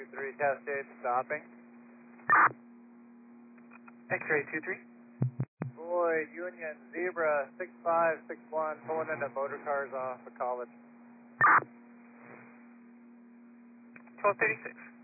23, Cascade, stopping. X-ray 23. Boy, Union, Zebra, 6561, pulling into motor cars off of College. 1236.